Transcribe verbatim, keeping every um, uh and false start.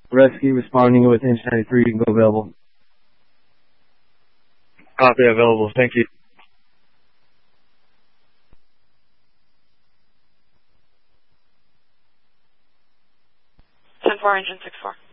Rescue responding with engine ninety-three, you can go available. Copy, available, thank you. ten four, engine six four.